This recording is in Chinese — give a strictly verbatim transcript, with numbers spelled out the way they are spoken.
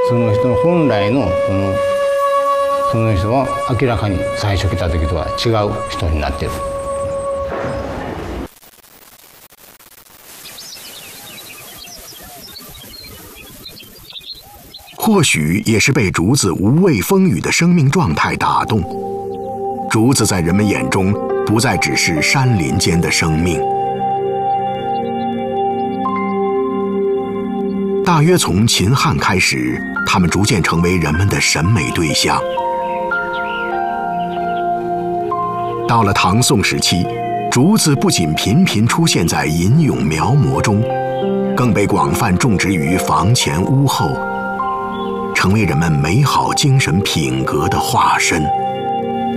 その人の本来のそのその人は明らかに最初来た時とは違う人になってる。 或许也是被竹子无畏风雨的生命状态打动，竹子在人们眼中不再只是山林间的生命。大约从秦汉开始，它们逐渐成为人们的审美对象。到了唐宋时期，竹子不仅频频出现在吟咏描摹中，更被广泛种植于房前屋后，成为人们美好精神品格的化身。